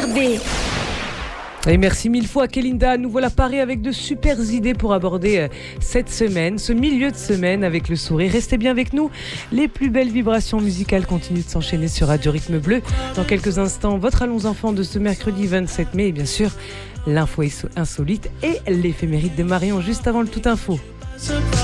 RB. Et merci mille fois Kélinda, nous voilà parés avec de super idées pour aborder cette semaine, ce milieu de semaine avec le sourire. Restez bien avec nous, les plus belles vibrations musicales continuent de s'enchaîner sur Radio Rythme Bleu. Dans quelques instants, votre Allons enfants de ce mercredi 27 mai et bien sûr l'info insolite et l'éphéméride de Marion juste avant le Tout Info.